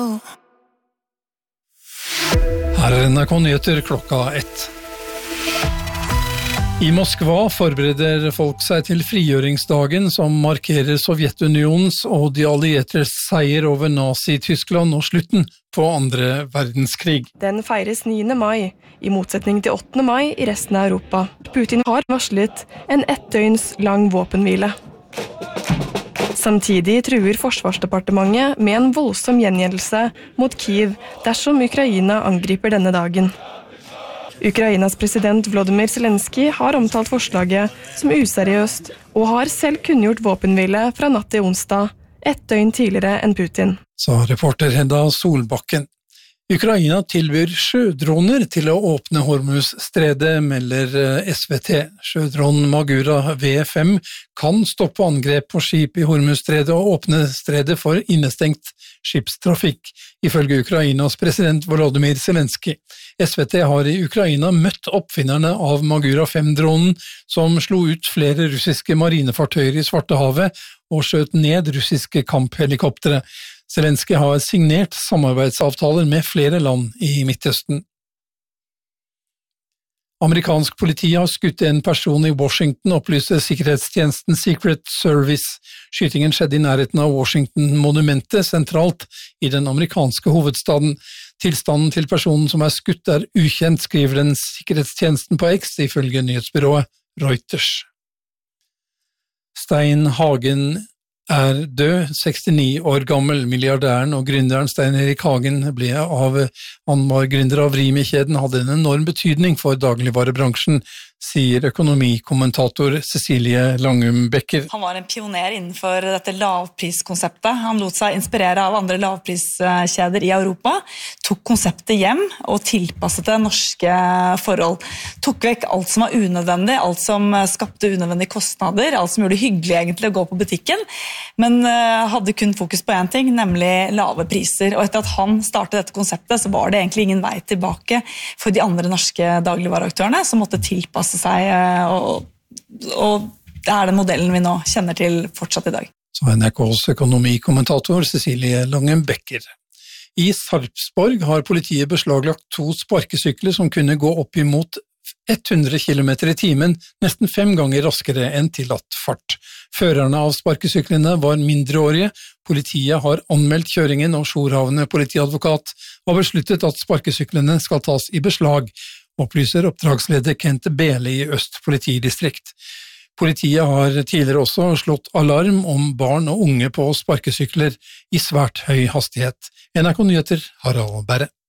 Her NRK Nyheter klokka 1. I Moskva forbereder folk seg til frigjøringsdagen som markerer Sovjetunionens og de alliertes seier over Nazi-Tyskland og slutten på andre verdenskrig. Den feires 9. mai, i motsetning til 8. mai i resten av Europa. Putin har varslet en 1 døgns lang våpenhvile. Samtidig truer Forsvarsdepartementet med en voldsom gjengjeldelse mot Kiev dersom Ukraina angriper denne dagen. Ukrainas president Volodymyr Zelensky har omtalt forslaget som useriøst og har selv kunngjort våpenhvile fra natt til onsdag, 1 døgn tidligere enn Putin. Sa reporter Hedda Solbakken. Ukraina tilbyr sjødroner til å åpne Hormuz-stredet, melder SVT. Sjødronen Magura V5 kan stoppe angrep på skip i Hormuz-stredet og åpne stredet for innestengt skipstrafikk, ifølge Ukrainas president Volodymyr Zelensky. SVT har i Ukraina møtt oppfinnerne av Magura 5-dronen, som slo ut flere russiske marinefartøyer i Svartehavet og skjøt ned russiske kamphelikoptere. Zelensky har signert samarbeidsavtaler med flere land i Midtøsten. Amerikansk politi har skutt en person i Washington, opplyste sikkerhetstjenesten Secret Service. Skytingen skjedde i nærheten av Washington-monumentet, sentralt i den amerikanske hovedstaden. Tilstanden til personen som skutt ukjent, skriver den sikkerhetstjenesten på X, ifølge nyhetsbyrået Reuters. Stein Hagen død, 69 år gammel. Milliardæren og gründeren Stein Erik Hagen han var gründer av Rimi-kjeden, hadde en enorm betydning for dagligvarebransjen, sier økonomikommentator Cecilie Langum Becker. Han var en pioner innenfor dette lavpriskonseptet. Han lot seg inspirere av andre lavpriskjeder i Europa, tok konseptet hjem og tilpasset det norske forhold. Tok vekk alt som var unødvendig, alt som skapte unødvendige kostnader, alt som gjorde det hyggelig egentlig å gå på butikken, men hadde kun fokus på en ting, nemlig lave priser. Og etter at han startet dette konseptet, så var det egentlig ingen vei tilbake for de andre norske dagligvareaktørene som måtte tilpasse seg, og det den modellen vi nå kjenner til fortsatt i dag. Så NRKs økonomikommentator Cecilie Langum Becker. I Sarpsborg har politiet beslaglagt 2 sparkesykler som kunne gå opp imot 100 km i timen, nesten 5 ganger raskere enn tillatt fart. Førerne av sparkesyklene var mindreårige. Politiet har anmeldt kjøringen, og Sjorhavne politiadvokat har besluttet at sparkesyklene skal tas i beslag, opplyser oppdragsleder Kent Bele i Øst politidistrikt. Politiet har tidligere også slått alarm om barn og unge på sparkesykler i svært høy hastighet. NRK Nyheter, Harald Berre.